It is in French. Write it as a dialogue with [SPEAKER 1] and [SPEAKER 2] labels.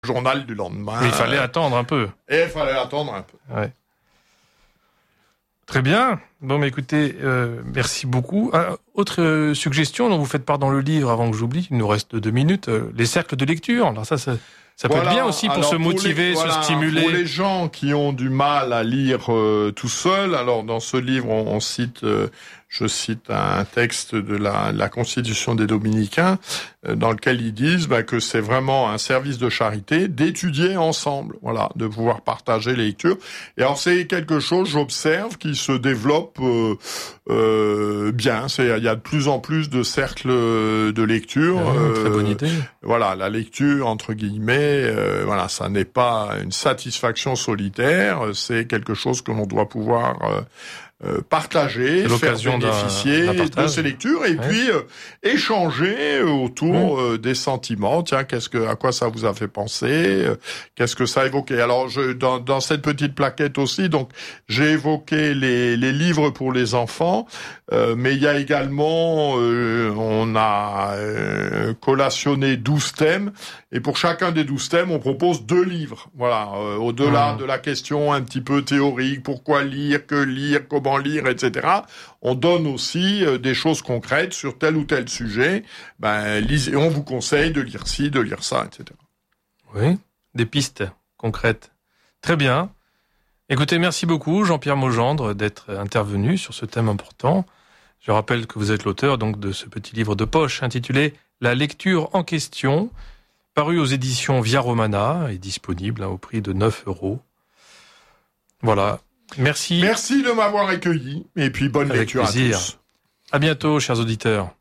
[SPEAKER 1] journal du lendemain.
[SPEAKER 2] Mais il fallait attendre un peu.
[SPEAKER 1] Et il fallait attendre un peu.
[SPEAKER 2] Ouais. Très bien. Bon, mais écoutez, merci beaucoup. Autre suggestion dont vous faites part dans le livre, avant que j'oublie, il nous reste 2 minutes, les cercles de lecture. Alors ça peut être bien aussi pour se motiver, se stimuler.
[SPEAKER 1] Pour les gens qui ont du mal à lire tout seul, alors dans ce livre, on cite, je cite un texte de la Constitution des Dominicains, dans lequel ils disent que c'est vraiment un service de charité d'étudier ensemble, voilà, de pouvoir partager les lectures. Et alors c'est quelque chose, j'observe, qui se développe bien. Il y a de plus en plus de cercles de lecture.
[SPEAKER 2] Très bonne idée.
[SPEAKER 1] Voilà, la lecture entre guillemets, voilà, ça n'est pas une satisfaction solitaire, c'est quelque chose que l'on doit pouvoir partager, faire bénéficier de ces lectures et puis échanger autour des sentiments. Tiens, à quoi ça vous a fait penser, qu'est-ce que ça a évoqué. Alors dans cette petite plaquette aussi, donc j'ai évoqué les livres pour les enfants, mais il y a également on a collationné 12 thèmes et pour chacun des 12 thèmes, on propose 2 livres. Voilà, au-delà de la question un petit peu théorique, pourquoi lire, que lire, comment lire, etc. On donne aussi des choses concrètes sur tel ou tel sujet. Lisez, on vous conseille de lire ci, de lire ça, etc.
[SPEAKER 2] Oui, des pistes concrètes. Très bien. Écoutez, merci beaucoup Jean-Pierre Maugendre d'être intervenu sur ce thème important. Je rappelle que vous êtes l'auteur donc de ce petit livre de poche intitulé « La lecture en question », paru aux éditions Via Romana et disponible au prix de 9 €. Voilà. Merci.
[SPEAKER 1] Merci de m'avoir accueilli et puis bonne lecture à tous.
[SPEAKER 2] À bientôt, chers auditeurs.